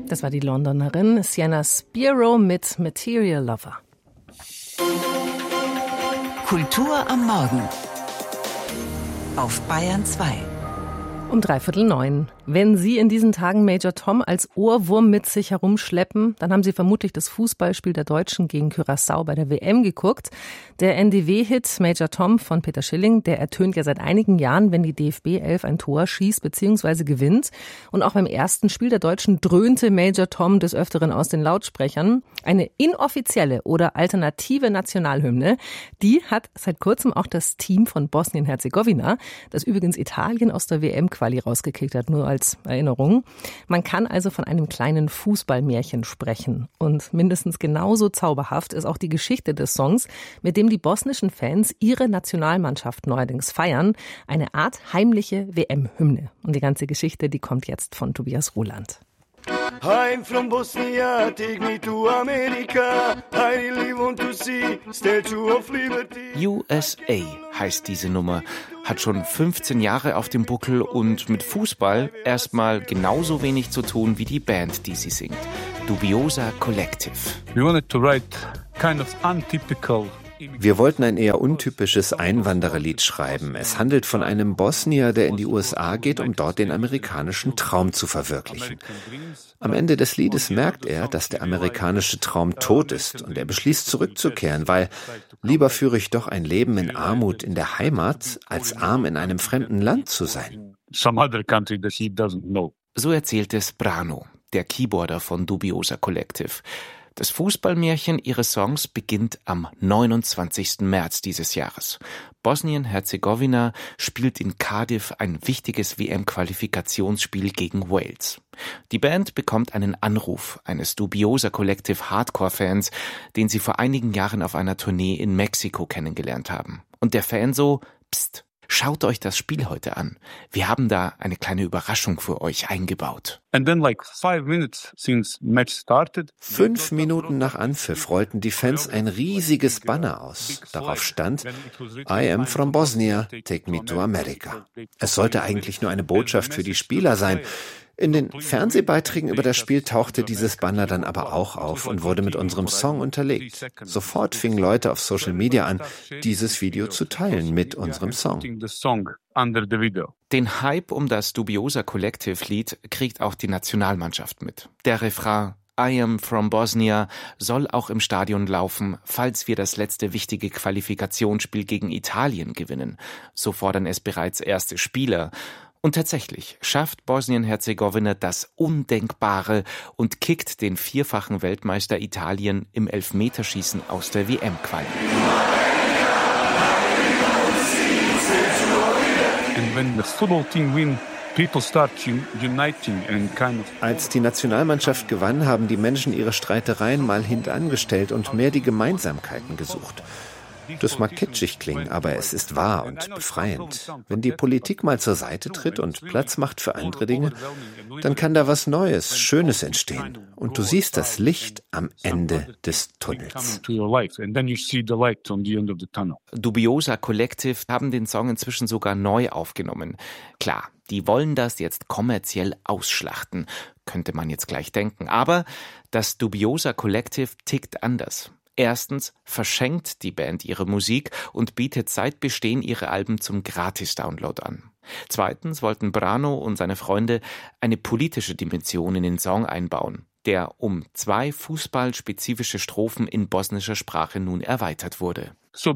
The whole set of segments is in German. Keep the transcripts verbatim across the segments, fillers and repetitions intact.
Das war die Londonerin Sienna Spiro mit Material Lover. Kultur am Morgen auf Bayern zwei. Um dreiviertel neun. Wenn Sie in diesen Tagen Major Tom als Ohrwurm mit sich herumschleppen, dann haben Sie vermutlich das Fußballspiel der Deutschen gegen Curaçao bei der W M geguckt. Der N D W-Hit Major Tom von Peter Schilling, der ertönt ja seit einigen Jahren, wenn die D F B elf ein Tor schießt bzw. gewinnt. Und auch beim ersten Spiel der Deutschen dröhnte Major Tom des Öfteren aus den Lautsprechern. Eine inoffizielle oder alternative Nationalhymne, die hat seit kurzem auch das Team von Bosnien-Herzegowina, das übrigens Italien aus der W M-Quali rausgekickt hat, nur als Erinnerung. Man kann also von einem kleinen Fußballmärchen sprechen. Und mindestens genauso zauberhaft ist auch die Geschichte des Songs, mit dem die bosnischen Fans ihre Nationalmannschaft neuerdings feiern. Eine Art heimliche W M-Hymne. Und die ganze Geschichte, die kommt jetzt von Tobias Roland. I'm from Bosnia, take me to America. I really want to see Statue of Liberty. U S A heißt diese Nummer, hat schon fünfzehn Jahre auf dem Buckel und mit Fußball erstmal genauso wenig zu tun wie die Band, die sie singt. Dubiosa Collective. We wanted to write kind of untypical. Wir wollten ein eher untypisches Einwandererlied schreiben. Es handelt von einem Bosnier, der in die U S A geht, um dort den amerikanischen Traum zu verwirklichen. Am Ende des Liedes merkt er, dass der amerikanische Traum tot ist und er beschließt zurückzukehren, weil lieber führe ich doch ein Leben in Armut in der Heimat, als arm in einem fremden Land zu sein. So erzählt es Brano, der Keyboarder von Dubiosa Collective. Das Fußballmärchen ihres Songs beginnt am neunundzwanzigsten März dieses Jahres. Bosnien-Herzegowina spielt in Cardiff ein wichtiges W M-Qualifikationsspiel gegen Wales. Die Band bekommt einen Anruf eines Dubiosa Collective Hardcore-Fans, den sie vor einigen Jahren auf einer Tournee in Mexiko kennengelernt haben. Und der Fan so, pst, schaut euch das Spiel heute an. Wir haben da eine kleine Überraschung für euch eingebaut. And then like five minutes since match started. Fünf Minuten nach Anpfiff rollten die Fans ein riesiges Banner aus. Darauf stand, I am from Bosnia, take me to America. Es sollte eigentlich nur eine Botschaft für die Spieler sein. In den Fernsehbeiträgen über das Spiel tauchte dieses Banner dann aber auch auf und wurde mit unserem Song unterlegt. Sofort fingen Leute auf Social Media an, dieses Video zu teilen mit unserem Song. Den Hype um das Dubiosa Collective-Lied kriegt auch die Nationalmannschaft mit. Der Refrain I am from Bosnia soll auch im Stadion laufen, falls wir das letzte wichtige Qualifikationsspiel gegen Italien gewinnen. So fordern es bereits erste Spieler. Und tatsächlich schafft Bosnien-Herzegowina das Undenkbare und kickt den vierfachen Weltmeister Italien im Elfmeterschießen aus der W M-Quali. Als die Nationalmannschaft gewann, haben die Menschen ihre Streitereien mal hintangestellt und mehr die Gemeinsamkeiten gesucht. Das mag kitschig klingen, aber es ist wahr und befreiend. Wenn die Politik mal zur Seite tritt und Platz macht für andere Dinge, dann kann da was Neues, Schönes entstehen. Und du siehst das Licht am Ende des Tunnels. Dubiosa Collective haben den Song inzwischen sogar neu aufgenommen. Klar, die wollen das jetzt kommerziell ausschlachten, könnte man jetzt gleich denken. Aber das Dubiosa Collective tickt anders. Erstens verschenkt die Band ihre Musik und bietet seit Bestehen ihre Alben zum Gratis-Download an. Zweitens wollten Brano und seine Freunde eine politische Dimension in den Song einbauen, der um zwei fußballspezifische Strophen in bosnischer Sprache nun erweitert wurde.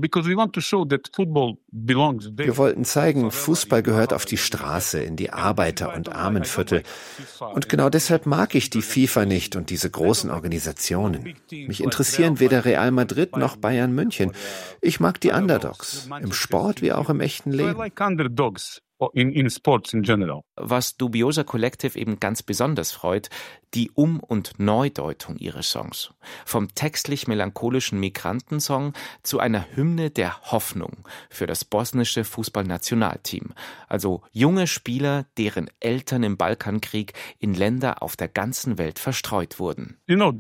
Wir wollten zeigen, Fußball gehört auf die Straße, in die Arbeiter- und Armenviertel. Und genau deshalb mag ich die FIFA nicht und diese großen Organisationen. Mich interessieren weder Real Madrid noch Bayern München. Ich mag die Underdogs, im Sport wie auch im echten Leben. In, in sports in general. Was Dubiosa Collective eben ganz besonders freut, die Um- und Neudeutung ihres Songs. Vom textlich-melancholischen Migrantensong zu einer Hymne der Hoffnung für das bosnische Fußballnationalteam. Also junge Spieler, deren Eltern im Balkankrieg in Länder auf der ganzen Welt verstreut wurden. Ja,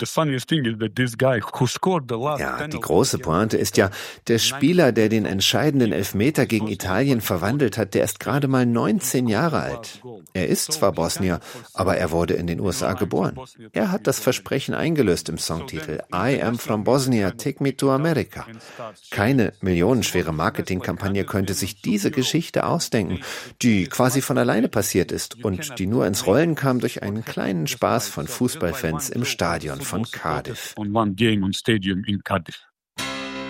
die große Pointe ist ja, der Spieler, der den entscheidenden Elfmeter gegen Italien verwandelt hat, der ist gerade mal neunzehn Jahre alt. Er ist zwar Bosnier, aber er wurde in den U S A geboren. Er hat das Versprechen eingelöst im Songtitel I am from Bosnia, take me to America. Keine millionenschwere Marketingkampagne könnte sich diese Geschichte ausdenken, die quasi von alleine passiert ist und die nur ins Rollen kam durch einen kleinen Spaß von Fußballfans im Stadion von Cardiff. On one game on stadium in Cardiff.